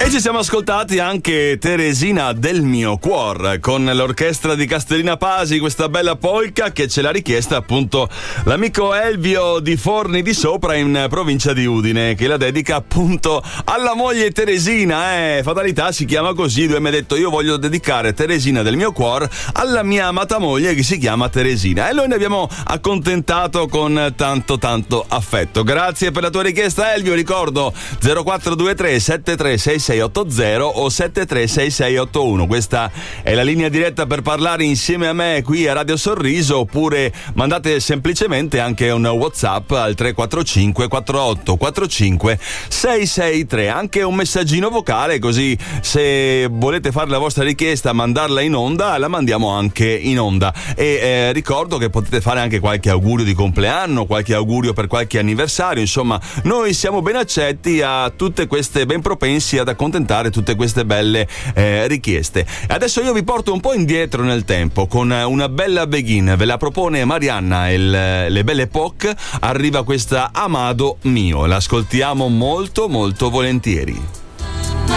E ci siamo ascoltati anche Teresina del mio cuor con l'orchestra di Castellina Pasi, questa bella polka che ce l'ha richiesta appunto l'amico Elvio di Forni di Sopra in provincia di Udine, che la dedica appunto alla moglie Teresina. Fatalità, si chiama così. Lui mi ha detto: io voglio dedicare Teresina del mio cuor alla mia amata moglie che si chiama Teresina, e noi ne abbiamo accontentato con tanto affetto. Grazie per la tua richiesta, Elvio. Ricordo 0423 736680 o 736681. Questa è la linea diretta per parlare insieme a me qui a Radio Sorriso, oppure mandate semplicemente anche un WhatsApp al 345 48 45 663, anche un messaggino vocale, così se volete fare la vostra richiesta, mandarla in onda, la mandiamo anche in onda. E ricordo che potete fare anche qualche augurio di compleanno, qualche augurio per qualche anniversario. Insomma, noi siamo ben accetti a tutte queste, ben propensi ad accontentare tutte queste belle richieste. Adesso io vi porto un po' indietro nel tempo con una bella begin, ve la propone Marianna e le Belle Époque. Arriva questa Amado mio, l'ascoltiamo molto volentieri.